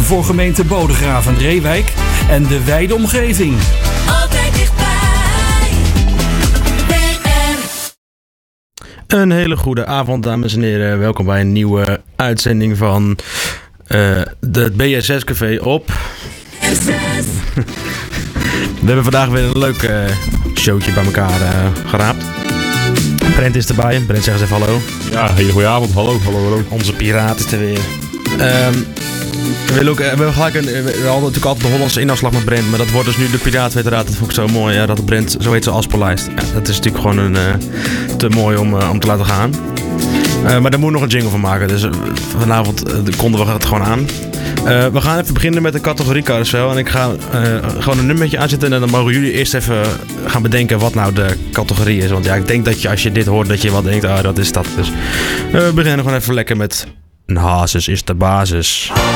voor gemeente Bodegraven, Reewijk en de wijde omgeving. Altijd dichtbij. BR. Een hele goede avond, dames en heren. Welkom bij een nieuwe uitzending van het BSS Café op. We hebben vandaag weer een leuk showtje bij elkaar geraapt. Brent is erbij. Brent, zeg eens even hallo. Ja, hele goede avond. Hallo. Onze piraat is er weer. We hadden natuurlijk altijd de Hollandse inafslag met Brent, maar dat wordt dus nu de piraatveteraat. Dat vond ik zo mooi, ja, dat Brent, zo heet ze, Aspellijst. Ja, dat is natuurlijk gewoon te mooi om te laten gaan. Maar daar moet nog een jingle van maken, dus vanavond konden we het gewoon aan. We gaan even beginnen met de categorie carousel. En ik ga gewoon een nummertje aanzetten en dan mogen jullie eerst even gaan bedenken wat nou de categorie is. Want ja, ik denk dat je als je dit hoort, dat je wel denkt, dat is dat. Dus we beginnen gewoon even lekker met een hazes is de basis.